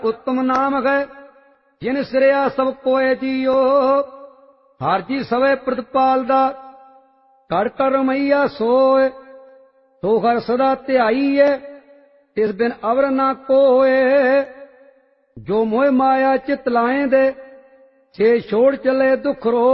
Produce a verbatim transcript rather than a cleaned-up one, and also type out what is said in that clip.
उत्तम नाम है जिन सिरया सब कोय जियो। हर जी सवे प्रतिपाल दा कर कर रमैया सोय। तो हर सदा ध्याई है तिस बिन अवर ना कोय। जो मोह माया चित लाए दे छे छोड़ चले दुख रो।